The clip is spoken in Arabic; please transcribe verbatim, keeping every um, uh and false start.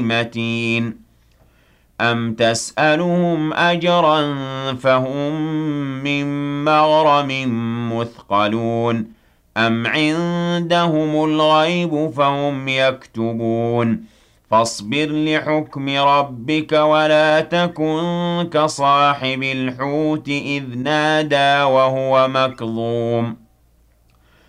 متين أَمْ تَسْأَلُهُمْ أَجْرًا فَهُم مِّن مَّغْرَمٍ مُّثْقَلُونَ أَمْ عِندَهُمُ الْغَيْبُ فَهُمْ يَكْتُبُونَ فَاصْبِرْ لِحُكْمِ رَبِّكَ وَلَا تَكُن كَصَاحِبِ الْحُوتِ إِذْ نَادَىٰ وَهُوَ مَكْظُومٌ